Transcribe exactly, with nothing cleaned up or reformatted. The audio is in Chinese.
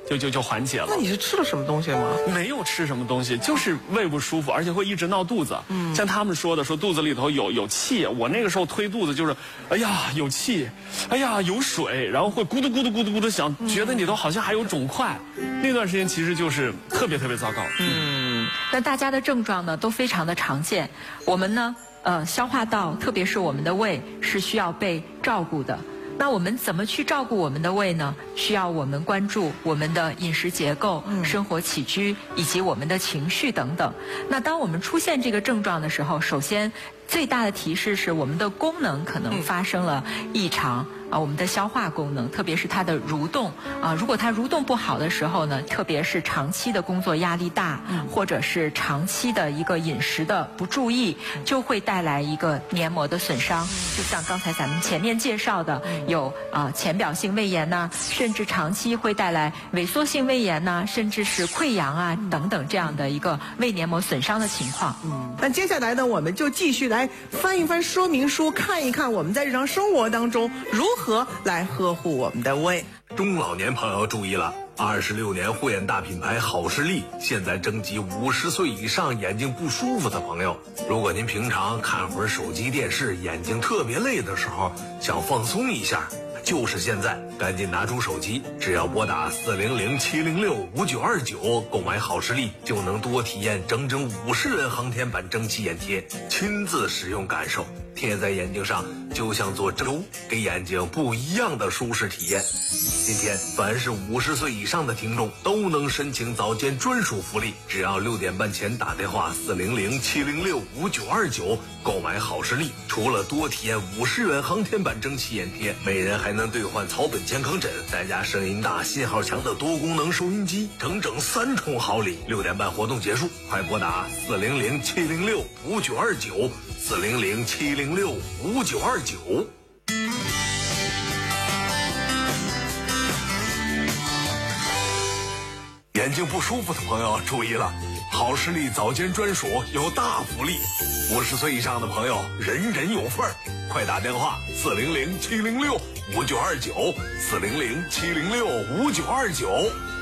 就就就缓解了。 那你是吃了什么东西吗？ 没有吃什么东西，就是胃不舒服，而且会一直闹肚子。嗯，像他们说的，说肚子里头有有气，我那个时候推肚子就是，哎呀有气，哎呀有水，然后会咕嘟咕嘟咕嘟咕嘟响，嗯、觉得你都好像还有肿块。那段时间其实就是特别特别糟糕。 嗯，那大家的症状呢都非常的常见，我们呢呃消化道，特别是我们的胃是需要被照顾的。那我们怎么去照顾我们的胃呢？需要我们关注我们的饮食结构、嗯、生活起居以及我们的情绪等等。那当我们出现这个症状的时候，首先最大的提示是我们的功能可能发生了异常。嗯啊，我们的消化功能，特别是它的蠕动啊，如果它蠕动不好的时候呢，特别是长期的工作压力大，嗯、或者是长期的一个饮食的不注意，就会带来一个黏膜的损伤。就像刚才咱们前面介绍的，有啊浅表性胃炎呐、啊，甚至长期会带来萎缩性胃炎呐、啊，甚至是溃疡啊等等这样的一个胃黏膜损伤的情况。 嗯，那接下来呢，我们就继续来翻一翻说明书，看一看我们在日常生活当中如何。如何来呵护我们的胃？ 中老年朋友注意了，二十六年护眼大品牌好视力现在征集五十岁以上眼睛不舒服的朋友。如果您平常看会儿手机电视，眼睛特别累的时候，想放松一下，就是现在，赶紧拿出手机，只要拨打四零零七零六五九二九购买好视力，就能多体验整整五十元航天版蒸汽眼贴，亲自使用感受，贴在眼睛上就像做针灸，给眼睛不一样的舒适体验。今天凡是五十岁以上的听众都能申请早间专属福利，只要六点半前打电话四零零七零六五九二九购买好视力，除了多体验五十元航天版蒸汽眼贴，每人还能兑换草本健康枕，再加声音大、信号强的多功能收音机，整整三重好礼。六点半活动结束，快拨打四零零七零六五九二九四零零七零六五九二九。眼睛不舒服的朋友注意了，好视力早间专属有大福利，五十岁以上的朋友人人有份儿，快打电话四零零七零六五九二九四零零七零六五九二九。